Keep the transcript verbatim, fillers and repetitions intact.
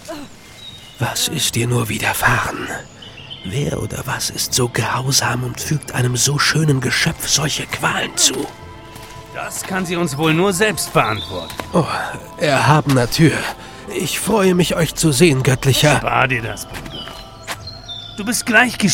Was ist dir nur widerfahren? Wer oder was ist so grausam und fügt einem so schönen Geschöpf solche Qualen zu? Das kann sie uns wohl nur selbst beantworten. Oh, erhabener Tür. Ich freue mich, euch zu sehen, Göttlicher. Spar dir das, Bruder. Du bist gleich